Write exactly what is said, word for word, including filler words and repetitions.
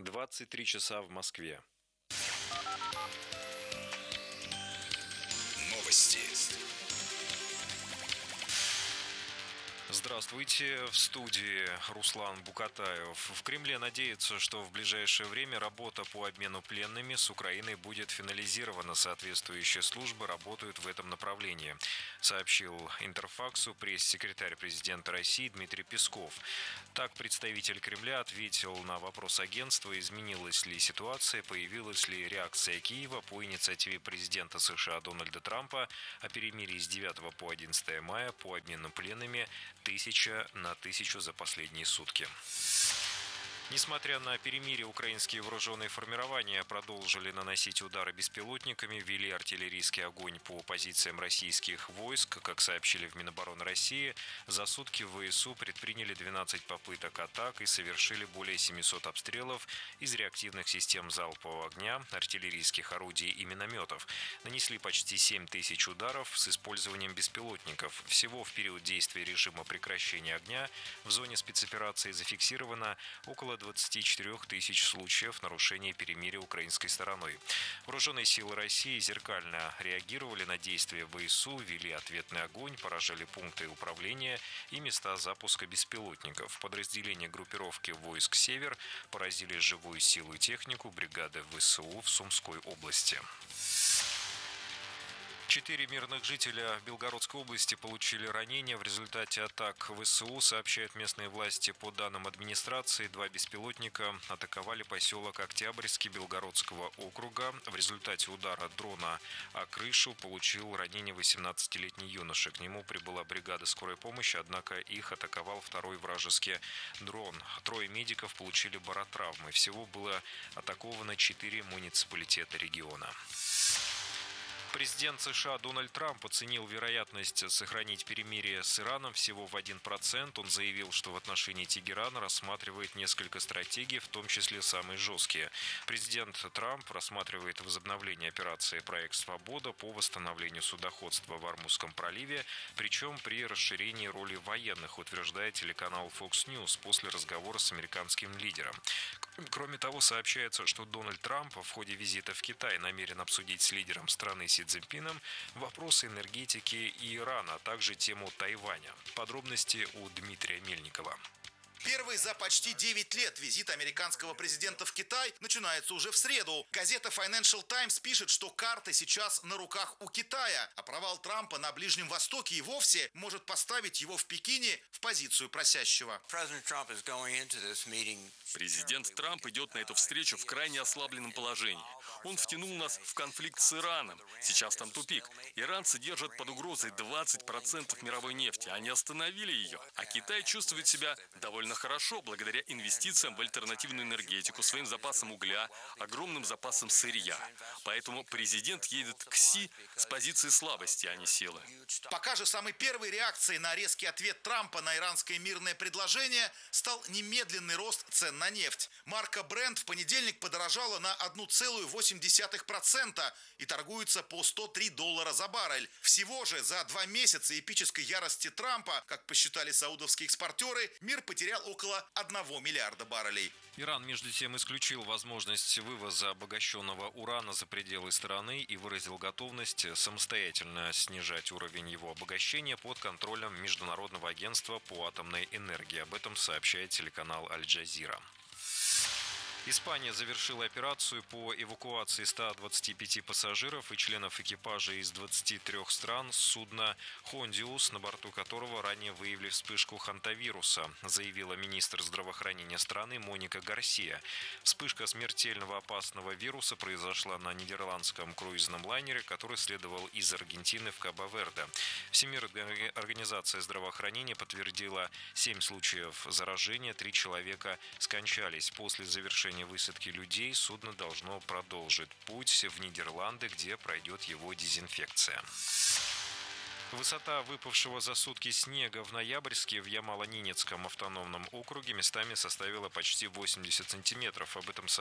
двадцать три часа в Москве. Новости. Здравствуйте, в студии Руслан Букатаев. В Кремле надеются, что в ближайшее время работа по обмену пленными с Украиной будет финализирована. Соответствующие службы работают в этом направлении, сообщил Интерфаксу пресс-секретарь президента России Дмитрий Песков. Так, представитель Кремля ответил на вопрос агентства, изменилась ли ситуация, появилась ли реакция Киева по инициативе президента США Дональда Трампа о перемирии с девятого по одиннадцатое мая по обмену пленными тысяча на тысячу за последние сутки. Несмотря на перемирие, украинские вооруженные формирования продолжили наносить удары беспилотниками, вели артиллерийский огонь по позициям российских войск. Как сообщили в Минобороны России, за сутки ВСУ предприняли двенадцать попыток атак и совершили более семисот обстрелов из реактивных систем залпового огня, артиллерийских орудий и минометов. Нанесли почти семь тысяч ударов с использованием беспилотников. Всего в период действия режима прекращения огня в зоне спецоперации зафиксировано около двадцати четырёх тысяч случаев нарушения перемирия украинской стороной. Вооруженные силы России зеркально реагировали на действия ВСУ, вели ответный огонь, поражали пункты управления и места запуска беспилотников. Подразделения группировки войск «Север» поразили живую силу и технику бригады ВСУ в Сумской области. Четыре мирных жителя Белгородской области получили ранения в результате атак ВСУ, сообщают местные власти. По данным администрации, два беспилотника атаковали поселок Октябрьский Белгородского округа. В результате удара дрона о крышу получил ранение восемнадцатилетний юноша. К нему прибыла бригада скорой помощи, однако их атаковал второй вражеский дрон. Трое медиков получили баротравмы. Всего было атаковано четыре муниципалитета региона. Президент США Дональд Трамп оценил вероятность сохранить перемирие с Ираном всего в один процент. Он заявил, что в отношении Тегерана рассматривает несколько стратегий, в том числе самые жесткие. Президент Трамп рассматривает возобновление операции «Проект Свобода» по восстановлению судоходства в Ормузском проливе, причем при расширении роли военных, утверждает телеканал Fox News после разговора с американским лидером. Кроме того, сообщается, что Дональд Трамп в ходе визита в Китай намерен обсудить с лидером страны Си Цзиньпином вопросы энергетики и Ирана, а также тему Тайваня. Подробности у Дмитрия Мельникова. Первый за почти девять лет визит американского президента в Китай начинается уже в среду. Газета Financial Times пишет, что карта сейчас на руках у Китая, а провал Трампа на Ближнем Востоке и вовсе может поставить его в Пекине в позицию просящего. Президент Трамп идет на эту встречу в крайне ослабленном положении. Он втянул нас в конфликт с Ираном. Сейчас там тупик. Иранцы держат под угрозой двадцать процентов мировой нефти. Они остановили ее. А Китай чувствует себя довольно хорошо благодаря инвестициям в альтернативную энергетику, своим запасам угля, огромным запасам сырья. Поэтому президент едет к Си с позиции слабости, а не силы. Пока же самой первой реакцией на резкий ответ Трампа на иранское мирное предложение стал немедленный рост цен на нефть. Марка Brent в понедельник подорожала на одна целая восемь десятых процента и торгуется по сто три доллара за баррель. Всего же за два месяца эпической ярости Трампа, как посчитали саудовские экспортеры, мир потерял около одного миллиарда баррелей. Иран, между тем, исключил возможность вывоза обогащенного урана за пределы страны и выразил готовность самостоятельно снижать уровень его обогащения под контролем Международного агентства по атомной энергии. Об этом сообщает телеканал Аль-Джазира. Испания завершила операцию по эвакуации ста двадцати пяти пассажиров и членов экипажа из двадцати трёх стран с судна «Хондиус», на борту которого ранее выявили вспышку хантавируса, заявила министр здравоохранения страны Моника Гарсия. Вспышка смертельного опасного вируса произошла на нидерландском круизном лайнере, который следовал из Аргентины в Кабо-Верде. Всемирная организация здравоохранения подтвердила семь случаев заражения, три человека скончались. После завершения высадки людей судно должно продолжить путь в Нидерланды, где пройдет его дезинфекция. Высота выпавшего за сутки снега в Ноябрьске в Ямало-Ненецком автономном округе местами составила почти восемьдесят сантиметров. Об этом